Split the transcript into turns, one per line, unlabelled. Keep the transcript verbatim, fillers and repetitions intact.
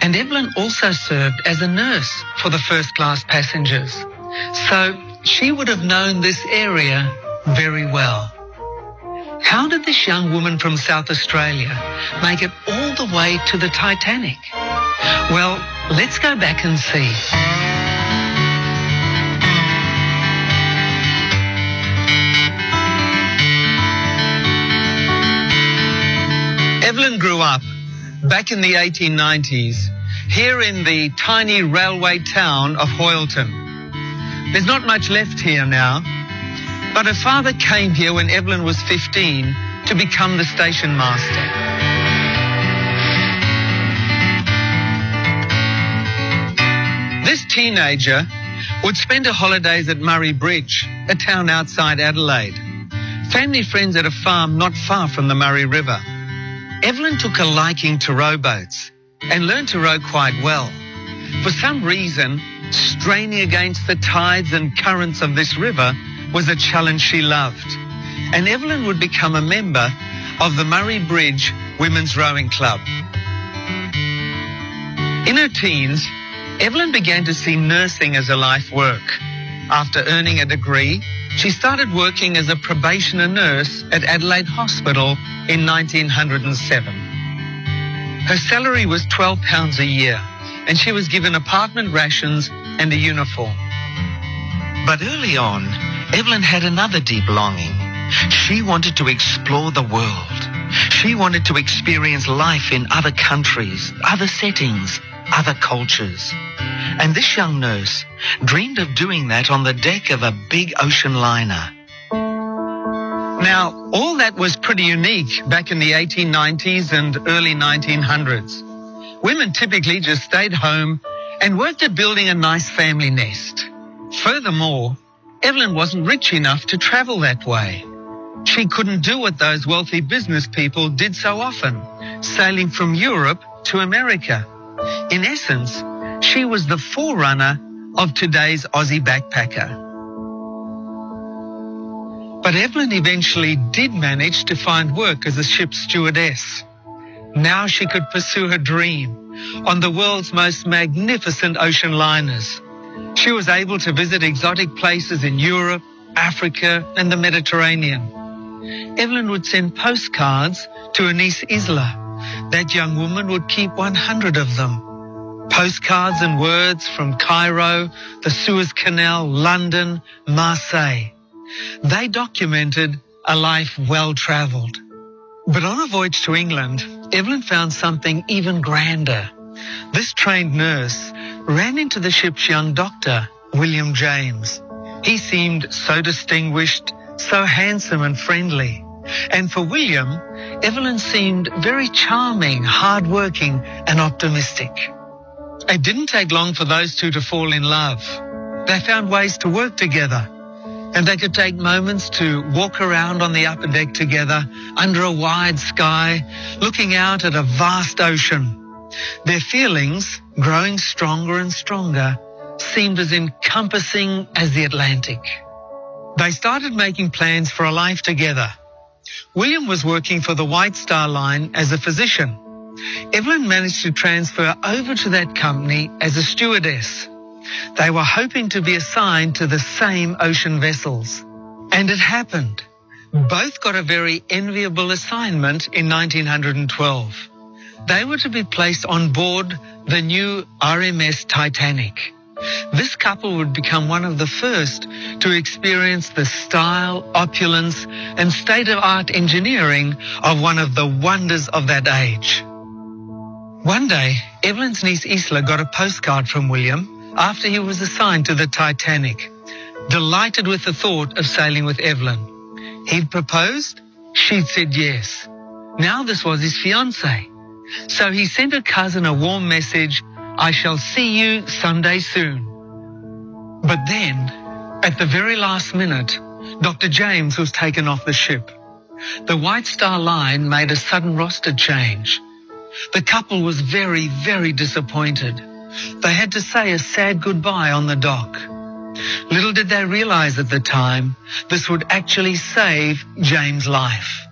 And Evelyn also served as a nurse for the first-class passengers. So she would have known this area very well. How did this young woman from South Australia make it all the way to the Titanic? Well, let's go back and see. Evelyn grew up back in the eighteen nineties here in the tiny railway town of Hoylton. There's not much left here now, but her father came here when Evelyn was fifteen to become the station master. This teenager would spend her holidays at Murray Bridge, a town outside Adelaide. Family friends at a farm not far from the Murray River. Evelyn took a liking to rowboats and learned to row quite well. For some reason, straining against the tides and currents of this river was a challenge she loved. And Evelyn would become a member of the Murray Bridge Women's Rowing Club. In her teens, Evelyn began to see nursing as a life work. After earning a degree, she started working as a probationer nurse at Adelaide Hospital in nineteen oh seven. Her salary was twelve pounds a year, and she was given apartment rations and a uniform. But early on, Evelyn had another deep longing. She wanted to explore the world. She wanted to experience life in other countries, other settings, other cultures. And this young nurse dreamed of doing that on the deck of a big ocean liner. Now, all that was pretty unique back in the eighteen nineties and early nineteen hundreds. Women typically just stayed home and worked at building a nice family nest. Furthermore, Evelyn wasn't rich enough to travel that way. She couldn't do what those wealthy business people did so often, sailing from Europe to America. In essence, she was the forerunner of today's Aussie backpacker. But Evelyn eventually did manage to find work as a ship's stewardess. Now she could pursue her dream on the world's most magnificent ocean liners. She was able to visit exotic places in Europe, Africa, and the Mediterranean. Evelyn would send postcards to her niece Isla. That young woman would keep one hundred of them. Postcards and words from Cairo, the Suez Canal, London, Marseille. They documented a life well-travelled. But on a voyage to England, Evelyn found something even grander. This trained nurse ran into the ship's young doctor, William James. He seemed so distinguished, so handsome and friendly. And for William, Evelyn seemed very charming, hard-working and optimistic. It didn't take long for those two to fall in love. They found ways to work together, and they could take moments to walk around on the upper deck together under a wide sky, looking out at a vast ocean. Their feelings, growing stronger and stronger, seemed as encompassing as the Atlantic. They started making plans for a life together. William was working for the White Star Line as a physician. Evelyn managed to transfer over to that company as a stewardess. They were hoping to be assigned to the same ocean vessels. And it happened. Both got a very enviable assignment in nineteen twelve. They were to be placed on board the new R M S Titanic. This couple would become one of the first to experience the style, opulence, and state-of-art engineering of one of the wonders of that age. One day, Evelyn's niece Isla got a postcard from William after he was assigned to the Titanic, delighted with the thought of sailing with Evelyn. He'd proposed, she'd said yes. Now this was his fiancée. So he sent her cousin a warm message, "I shall see you someday soon." But then, at the very last minute, Doctor James was taken off the ship. The White Star Line made a sudden roster change. The couple was very, very disappointed. They had to say a sad goodbye on the dock. Little did they realize at the time, this would actually save James' life.